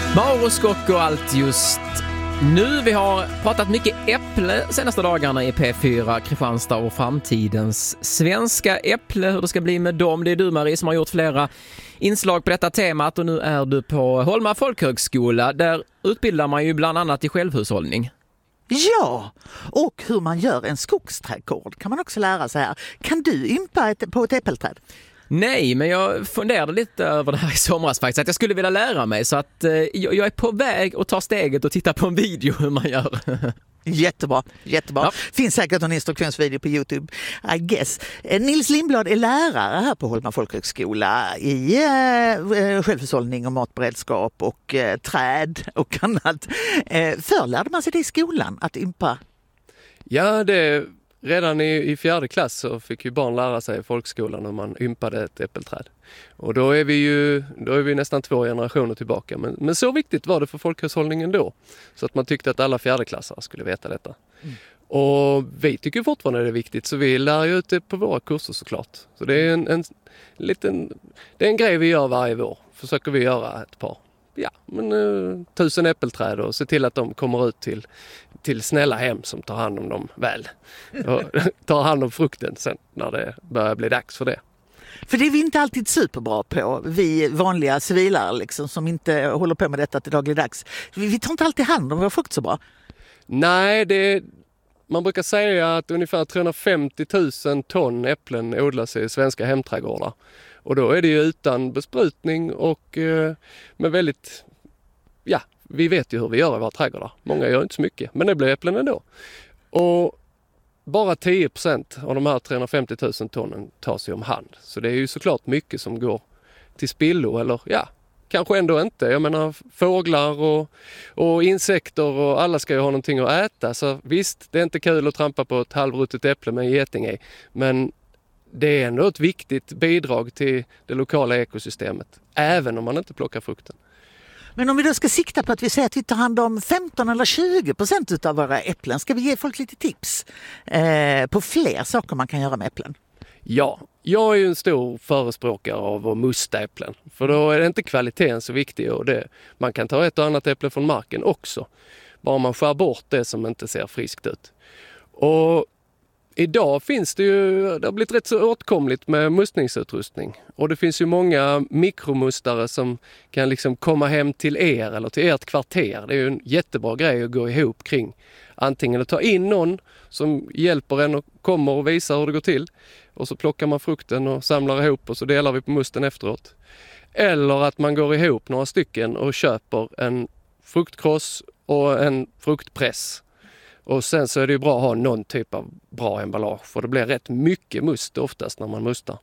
Mauro Scocco och allt just nu. Vi har pratat mycket äpple senaste dagarna i P4 Kristianstad och framtidens svenska äpple. Hur det ska bli med dem. Det är du, Marie, som har gjort flera inslag på detta temat och nu är du på Holma folkhögskola. Där utbildar man ju bland annat i självhushållning. Ja, och hur man gör en skogsträdgård kan man också lära sig här. Kan du ympa på ett äppelträd? Nej, men jag funderade lite över det här i somras faktiskt. Att jag skulle vilja lära mig, så att jag är på väg att ta steget och titta på en video hur man gör. Jättebra. Ja. Finns säkert en instruktionsvideo på YouTube, I guess. Nils Lindblad är lärare här på Holma folkhögskola i självhushållning och matberedskap och träd och annat. Förr lärde man sig det i skolan, att ympa? Ja, redan i 4:e klass så fick ju barn lära sig i folkskolan när man ympade ett äppelträd. Och då är vi nästan 2 generationer tillbaka. Men så viktigt var det för folkhushållningen då. Så att man tyckte att alla 4:e-klassare skulle veta detta. Mm. Och vi tycker fortfarande det är viktigt, så vi lär ju ut det på våra kurser såklart. Så det är en grej vi gör varje vår. Försöker vi göra ett par. 1000 äppelträd och se till att de kommer ut till snälla hem som tar hand om dem väl. Och tar hand om frukten sen när det börjar bli dags för det. För det är vi inte alltid superbra på, vi vanliga civilare liksom, som inte håller på med detta till dagligdags. Vi tar inte alltid hand om vår frukt så bra. Nej, man brukar säga att ungefär 350 000 ton äpplen odlas i svenska hemträdgårdar. Och då är det ju utan besprutning och med väldigt, vi vet ju hur vi gör i våra trädgårdar. Många gör inte så mycket, men det blir äpplen ändå. Och bara 10% av de här 350 000 tonnen tas ju om hand. Så det är ju såklart mycket som går till spillo eller kanske ändå inte. Jag menar fåglar och insekter och alla ska ju ha någonting att äta. Så visst, det är inte kul att trampa på ett halvruttet äpple med en geting i. Men det är ändå ett viktigt bidrag till det lokala ekosystemet. Även om man inte plockar frukten. Men om vi då ska sikta på att vi säger att vi tar hand om 15 eller 20% av våra äpplen, ska vi ge folk lite tips på fler saker man kan göra med äpplen? Ja, jag är ju en stor förespråkare av att musta äpplen. För då är det inte kvaliteten så viktig. Och man kan ta ett och annat äpple från marken också. Bara man skär bort det som inte ser friskt ut. Och idag finns det har blivit rätt så åtkomligt med mustningsutrustning. Och det finns ju många mikromustare som kan liksom komma hem till er eller till ert kvarter. Det är ju en jättebra grej att gå ihop kring. Antingen att ta in någon som hjälper en och kommer och visar hur det går till. Och så plockar man frukten och samlar ihop och så delar vi på musten efteråt. Eller att man går ihop några stycken och köper en fruktkross och en fruktpress. Och sen så är det ju bra att ha någon typ av bra emballage. För det blir rätt mycket must oftast när man mustar.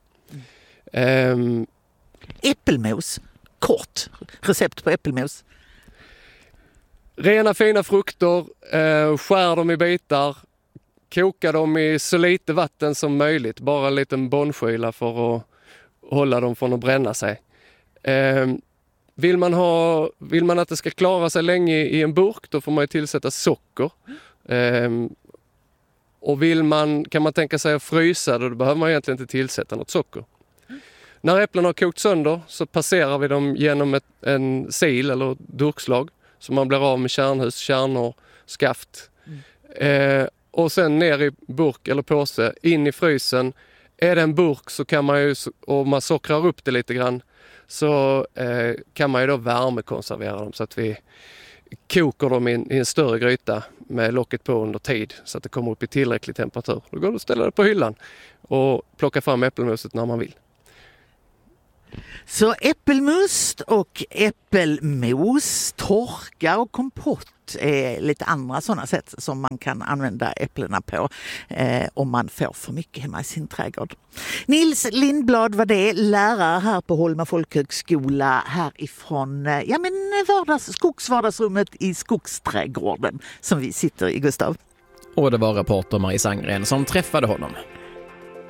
Äppelmos. Kort recept på äppelmos. Rena fina frukter. Skär dem i bitar. Koka dem i så lite vatten som möjligt. Bara en liten bondskyla för att hålla dem från att bränna sig. Vill man att det ska klara sig länge i en burk, då får man ju tillsätta socker. Och kan man tänka sig att frysa, då behöver man egentligen inte tillsätta något socker. När äpplen har kokt sönder så passerar vi dem genom en sil eller durkslag, så man blir av med kärnhus, kärnor, skaft. Och sen ner i burk eller påse, in i frysen. Är det en burk så kan man ju, om man sockrar upp det lite grann, så kan man ju då värmekonservera dem så att vi kokar dem i en större gryta med locket på under tid så att det kommer upp i tillräcklig temperatur. Då går det att ställa det på hyllan och plocka fram äppelmoset när man vill. Så äppelmust och äppelmos, torka och kompott är lite andra sådana sätt som man kan använda äpplena på om man får för mycket hemma i sin trädgård. Nils Lindblad var det, lärare här på Holma folkhögskola härifrån skogsvardagsrummet i skogsträdgården som vi sitter i, Gustav. Och det var reporter Marie Sandgren som träffade honom.